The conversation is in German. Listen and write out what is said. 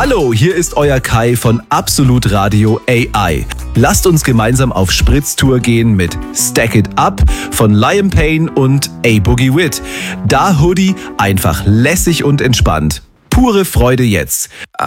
Hallo, hier ist euer Kai von Absolut Radio AI. Lasst uns gemeinsam auf Spritztour gehen mit Stack It Up von Liam Payne und A-Boogie Wit. Da Hoodie einfach lässig und entspannt. Pure Freude jetzt.